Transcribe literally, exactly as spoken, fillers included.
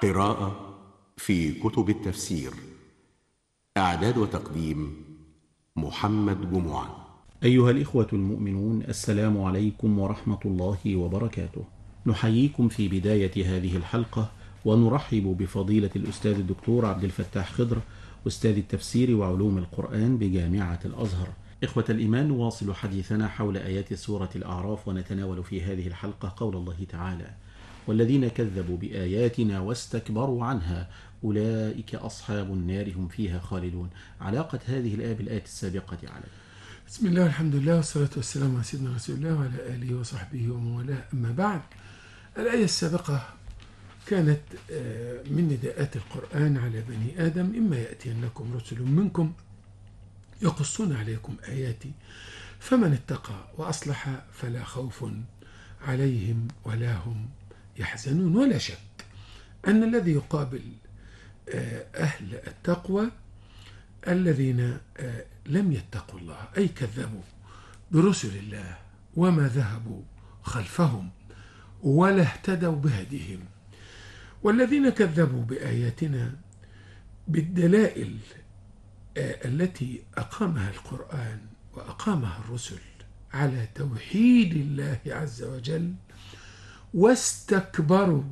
قراءة في كتب التفسير. إعداد وتقديم محمد جمعة. أيها الإخوة المؤمنون، السلام عليكم ورحمة الله وبركاته. نحييكم في بداية هذه الحلقة ونرحب بفضيلة الأستاذ الدكتور عبد الفتاح خضر، أستاذ التفسير وعلوم القرآن بجامعة الأزهر. إخوة الإيمان، نواصل حديثنا حول آيات سورة الأعراف، ونتناول في هذه الحلقة قول الله تعالى: والذين كذبوا بآياتنا واستكبروا عنها أولئك أصحاب النار هم فيها خالدون. علاقة هذه الآية بالآية السابقة على بسم الله والحمد لله والصلاة والسلام على سيدنا رسول الله وعلى آله وصحبه ومن والاه، أما بعد. الآية السابقة كانت من نداءات القرآن على بني آدم: إما يأتينكم رسل منكم يقصون عليكم آياتي فمن اتقى وأصلح فلا خوف عليهم ولا هم يحزنون. ولا شك أن الذي يقابل أهل التقوى الذين لم يتقوا الله، أي كذبوا برسل الله وما ذهبوا خلفهم ولا اهتدوا بهديهم. والذين كذبوا بآياتنا بالدلائل التي أقامها القرآن وأقامها الرسل على توحيد الله عز وجل واستكبروا